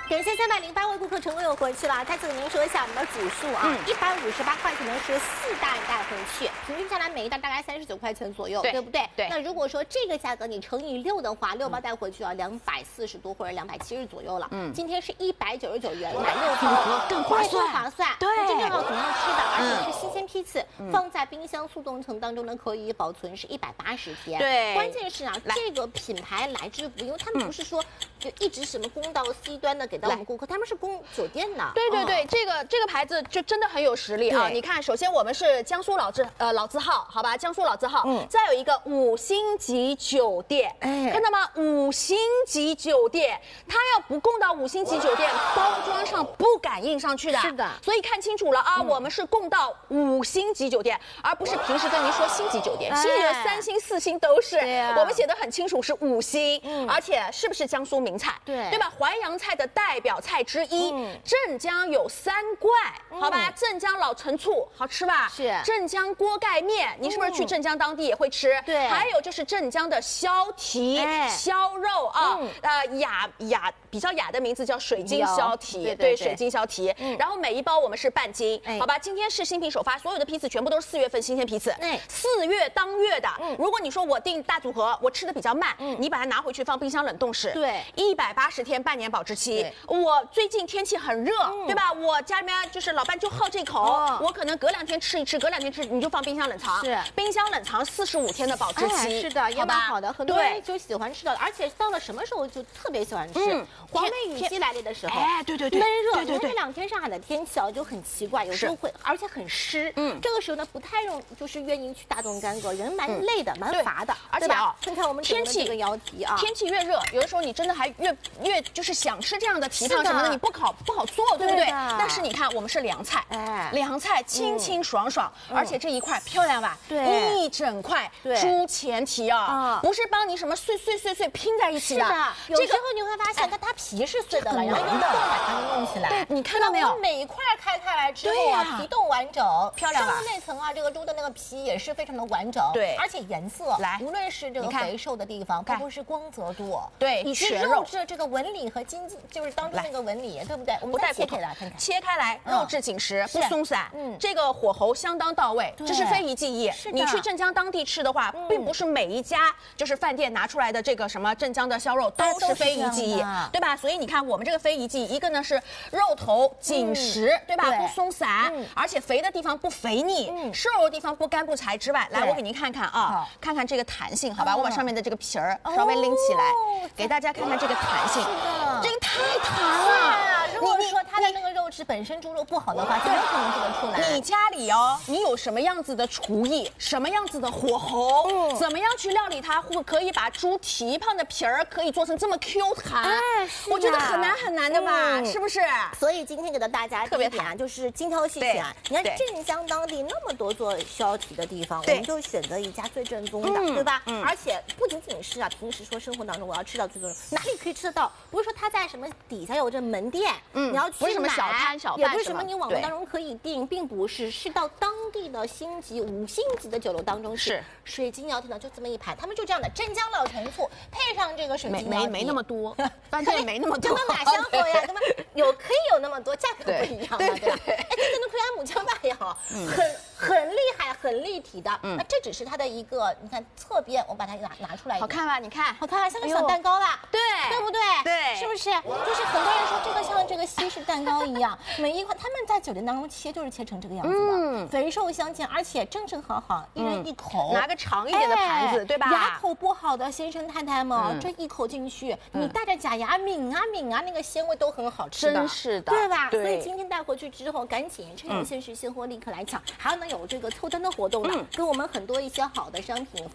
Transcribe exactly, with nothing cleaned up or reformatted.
感谢三百零八位顾客成功有回去了。再次跟您说一下我们的组数啊，一百五十八块钱呢是四袋带回去，平均下来每一袋大概三十九块钱左右， 对, 对不对？ 对。 那如果说这个价格你乘以六的话，六包带回去要两百四十多或者两百七十左右了。嗯，今天是一百九十九元买六包， 更划算， 更划算。对，真正好总要吃的，而且是新鲜批次，嗯、放在冰箱速冻层当中呢，可以保存是一百八十天。 对， 关键是啊，这个品牌来之不易，因为他们不是说就一直什么供到 C 端的给到我们顾客，他们是供酒店的。 对对对，哦、这个这个牌子就真的很有实力啊！你看，首先我们是江苏老字呃老字号，好吧，江苏老字号，嗯，再有一个五星级酒店，哎，看到吗？五星级酒店，它要不供到五星级酒店，包装上不敢印上去的。 是的， 所以看清楚了啊，嗯、我们是供到五星级酒店，而不是平时跟您说星级酒店，星级的三星、四星都是，啊、我们写的很清楚是五星，嗯，而且是不是江苏名菜？ 对， 对吧？淮扬菜的代表菜之一，嗯、镇江有三怪，嗯、好吧？镇江老陈醋好吃吧？ 是。 镇江锅盖面，你是不是去镇江当地也会吃？ 对。 还有就是镇江的削蹄、哎、削肉啊，嗯、呃雅雅比较雅的名字叫水晶削蹄， 对, 对, 对， 水晶削蹄。嗯、然后每一包我们是半斤， 哎、 好吧？今天是新品首发，所有的批次全部都是四月份新鲜批次， 哎， 四月当月的。 嗯、 如果你说我订大组合，我吃的比较慢，嗯、你把它拿回去放冰箱冷冻室， 对， 一百八十天半年保质期。我最近天气很热，嗯、对吧？我家里面就是老伴就好这口，哦、我可能隔两天吃一吃，隔两天吃，你就放冰箱冷藏， 是冰箱冷藏四十五天的保质期， 哎、是的，也蛮好的。很多人就喜欢吃的，而且到了什么时候就特别喜欢吃。嗯、黄梅雨季来临的时候， 哎，对对对， 闷热， 对对对， 这两天上海的天气啊就很奇怪，有时候会，而且很湿。嗯，这个时候呢不太容，就是愿意去大动干戈，人蛮累的，蛮乏的。 而且啊， 看看我们天气这个腰提啊， 天气越热，有的时候你真的还越越就是想吃这样的蹄膀什么的，你不好不好做，对不对？但是你看，我们是凉菜，哎，凉菜清清爽爽，而且这一块漂亮吧？ 对， 一整块猪前蹄啊，不是帮你什么碎碎碎碎拼在一起的。 是的，有时候你会发现它它皮是碎的了，然后用豆把它弄起来。 对，你看到没有？ 每一块开开来之后啊，皮冻完整， 漂亮吧？ 上面那层啊，这个猪的那个皮也是非常的完整， 对， 而且颜色， 来， 无论是这个肥瘦的地方，包括是光泽度， 对， 以及肉质这个纹理和筋，就是当中那个纹理，对不对？我们再切开来看看， 切开来，肉质紧实，不松散，嗯，这个火候相当到位，这是非遗技艺。你去镇江当地吃的话，并不是每一家就是饭店拿出来的这个什么镇江的烧肉都是非遗技艺，对吧？所以你看我们这个非遗技艺，一个呢是肉头紧实，对吧？不松散，而且肥的地方不肥腻，瘦的地方不干不柴之外，来我给您看看啊，看看这个弹性，好吧？我把上面的这个皮儿稍微拎起来，给大家看看这个弹性，这个太弹了。 如果说它的那个肉质本身猪肉不好的话，怎么可能做得出来？ 你家里哦，你有什么样子的厨艺，什么样子的火候，嗯、怎么样去料理它，会可以把猪蹄膀的皮儿可以做成这么 Q 弹？哎，我觉得很难很难的吧，嗯、是不是？ 所以今天给到大家特别点啊，就是精挑细选。你看镇江当地那么多做削蹄的地方，我们就选择一家最正宗的，嗯、对吧？嗯、而且不仅仅是啊，平时说生活当中我要吃到最正宗，哪里可以吃得到？不是说它在什么底下有这门店。嗯，你要去买， 不是什么小摊小贩， 也不是什么你网络当中可以订，并不是，是到当地的星级、五星级的酒楼当中去。水晶腰蹄呢，就这么一盘，他们就这样的镇江老陈醋，配上这个水晶腰蹄， 没没那么多，饭店没那么多， 根本哪相符呀？根本有可以有那么多，价格不一样嘛，对吧？哎，这跟那克莱姆酱饭也好，很很厉害，很立体的。那这只是它的一个，你看侧边，我把它拿拿出来， 好看吧？你看， 好看吧？像个小蛋糕吧？ 对， 对不对？ 对， 是不是？就是很多人说这个像这个西式蛋糕一样，每一块他们在酒店当中切就是切成这个样子的，嗯，肥瘦相间，而且正正好好，一人一口， 拿个长一点的盘子，对吧？ 牙口不好的先生太太们，这一口进去，你带着假牙抿啊抿啊，那个鲜味都很好吃的， 真是的， 对吧？所以今天带回去之后，赶紧趁有限时现货立刻来抢，还有呢有这个凑单的活动呢，跟我们很多一些好的商品。